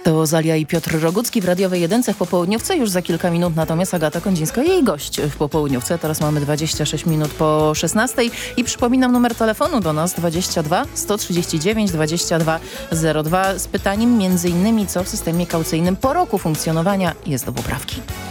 To Zalia i Piotr Rogucki w radiowej jedynce w popołudniówce. Już za kilka minut natomiast Agata Kondzińska i jej gość w popołudniówce. Teraz mamy 26 minut po 16 i przypominam numer telefonu do nas 22 139 2202 z pytaniem między innymi, co w systemie kaucyjnym po roku funkcjonowania jest do poprawki.